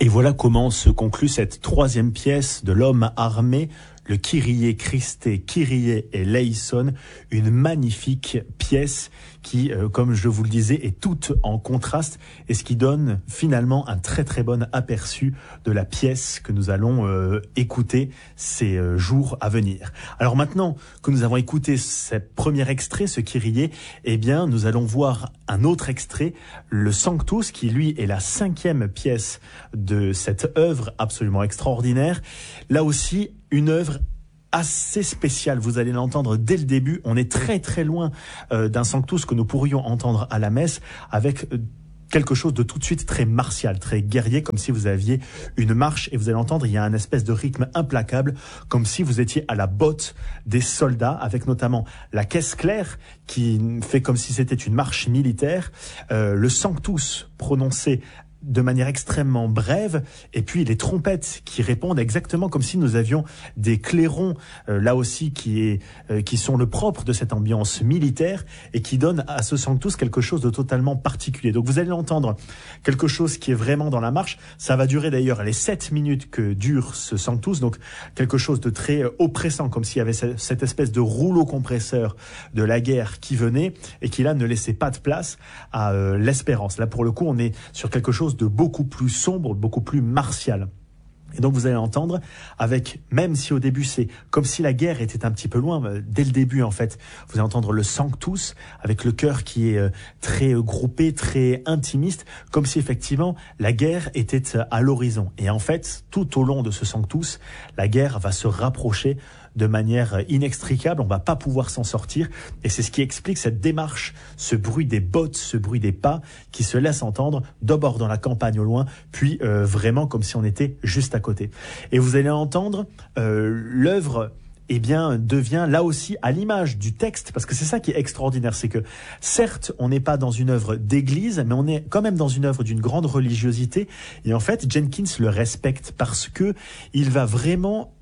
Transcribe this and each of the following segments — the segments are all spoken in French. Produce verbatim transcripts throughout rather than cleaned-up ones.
Et voilà comment se conclut cette troisième pièce de l'homme armé, le Kyrie Christe, Kyrie eleison, une magnifique pièce qui, euh, comme je vous le disais, est toute en contraste et ce qui donne finalement un très très bon aperçu de la pièce que nous allons euh, écouter ces euh, jours à venir. Alors maintenant que nous avons écouté ce premier extrait, ce Kyrie, eh bien nous allons voir un autre extrait, le Sanctus, qui lui est la cinquième pièce de cette œuvre absolument extraordinaire. Là aussi, une œuvre assez spécial, vous allez l'entendre dès le début. On est très très loin euh, d'un Sanctus que nous pourrions entendre à la messe, avec euh, quelque chose de tout de suite très martial, très guerrier, comme si vous aviez une marche, et vous allez entendre, il y a un espèce de rythme implacable, comme si vous étiez à la botte des soldats, avec notamment la caisse claire qui fait comme si c'était une marche militaire, euh, le Sanctus prononcé de manière extrêmement brève, et puis les trompettes qui répondent exactement comme si nous avions des clairons, euh, là aussi qui est euh, qui sont le propre de cette ambiance militaire et qui donnent à ce Sanctus quelque chose de totalement particulier. Donc vous allez entendre quelque chose qui est vraiment dans la marche. Ça va durer d'ailleurs les sept minutes que dure ce Sanctus, donc quelque chose de très oppressant, comme s'il y avait cette espèce de rouleau compresseur de la guerre qui venait et qui là ne laissait pas de place à euh, l'espérance. Là pour le coup on est sur quelque chose de beaucoup plus sombre, beaucoup plus martial. Et donc vous allez entendre avec, même si au début c'est comme si la guerre était un petit peu loin, dès le début en fait, vous allez entendre le Sanctus avec le chœur qui est très groupé, très intimiste, comme si effectivement la guerre était à l'horizon. Et en fait, tout au long de ce Sanctus, la guerre va se rapprocher de manière inextricable, on va pas pouvoir s'en sortir, et c'est ce qui explique cette démarche, ce bruit des bottes, ce bruit des pas qui se laisse entendre d'abord dans la campagne au loin, puis euh, vraiment comme si on était juste à côté. Et vous allez entendre euh, l'œuvre eh bien, devient là aussi à l'image du texte, parce que c'est ça qui est extraordinaire, c'est que certes, on n'est pas dans une œuvre d'église, mais on est quand même dans une œuvre d'une grande religiosité, et en fait, Jenkins le respecte parce que il va vraiment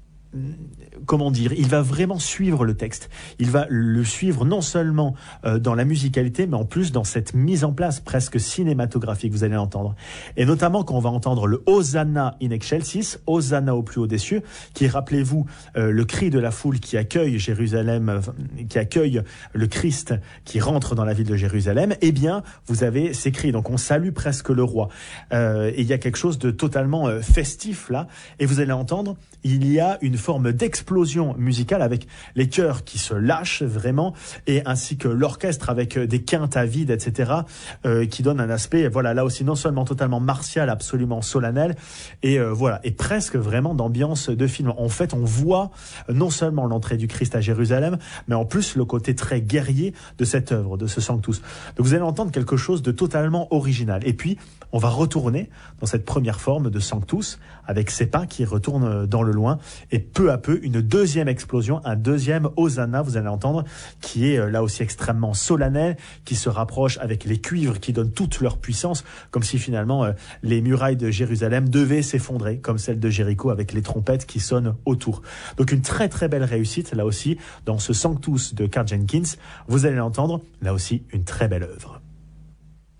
comment dire, il va vraiment suivre le texte. Il va le suivre non seulement euh, dans la musicalité, mais en plus dans cette mise en place presque cinématographique, vous allez entendre. Et notamment quand on va entendre le Hosanna in excelsis, Hosanna au plus haut des cieux, qui est, rappelez-vous, euh, le cri de la foule qui accueille Jérusalem, euh, qui accueille le Christ qui rentre dans la ville de Jérusalem. Eh bien, vous avez ces cris. Donc on salue presque le roi. Euh, et il y a quelque chose de totalement euh, festif là. Et vous allez entendre, il y a une forme d'explosion musicale avec les chœurs qui se lâchent vraiment, et ainsi que l'orchestre avec des quintes à vide, et cetera, euh, qui donne un aspect, voilà, là aussi non seulement totalement martial, absolument solennel, et euh, voilà, et presque vraiment d'ambiance de film. En fait, on voit non seulement l'entrée du Christ à Jérusalem, mais en plus le côté très guerrier de cette œuvre, de ce Sanctus. Donc vous allez entendre quelque chose de totalement original. Et puis, on va retourner dans cette première forme de Sanctus, avec ces pas qui retournent dans le loin, et peu à peu, une deuxième explosion, un deuxième Hosanna, vous allez entendre, qui est là aussi extrêmement solennel, qui se rapproche avec les cuivres qui donnent toute leur puissance, comme si finalement euh, les murailles de Jérusalem devaient s'effondrer, comme celles de Jéricho, avec les trompettes qui sonnent autour. Donc une très très belle réussite, là aussi, dans ce Sanctus de Karl Jenkins, vous allez l'entendre, là aussi, une très belle œuvre.